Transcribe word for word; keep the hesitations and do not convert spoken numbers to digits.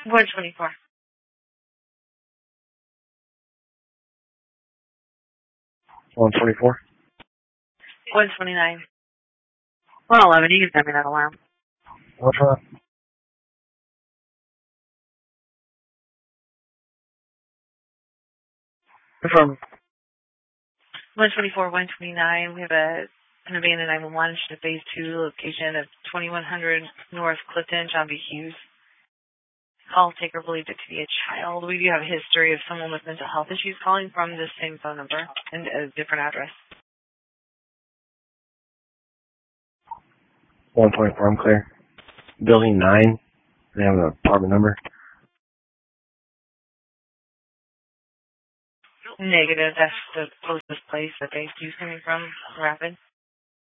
one twenty-four. one twenty-four. one twenty-nine. one eleven, you can send me that alarm. What's wrong? From one twenty-four, one twenty-nine, we have a an abandoned nine one one at phase two location of twenty-one hundred North Clifton, John B. Hughes. Call taker believed it to be a child. We do have a history of someone with mental health issues calling from the same phone number and a different address. one twenty-four, I'm clear. Building nine, they have an apartment number. Negative, that's the closest place that phase two is coming from, Rapid.